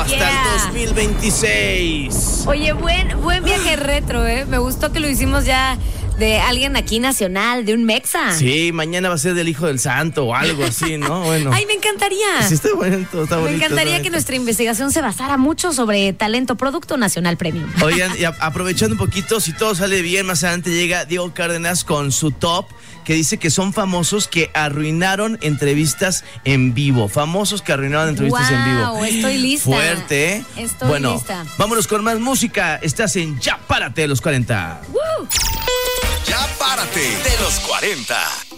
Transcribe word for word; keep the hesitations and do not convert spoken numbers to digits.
hasta Yeah. el dos mil veintiséis. Oye, buen, buen viaje retro, ¿eh? Me gustó que lo hicimos ya de alguien aquí nacional, de un mexa. Sí, mañana va a ser del Hijo del Santo o algo así, ¿no? Bueno. Ay, me encantaría. Sí, está bonito, está bonito. Me encantaría está que bonito. nuestra investigación se basara mucho sobre talento, producto nacional premium. Oigan, y a- aprovechando un poquito, si todo sale bien, más adelante llega Diego Cárdenas con su top, que dice que son famosos que arruinaron entrevistas en vivo. Famosos que arruinaron entrevistas en vivo. Wow, estoy lista. Fuerte, ¿eh? Estoy bueno, lista. vámonos con más música. Estás en Ya Párate de los cuarenta. ¡Woo! Ya párate de los cuarenta.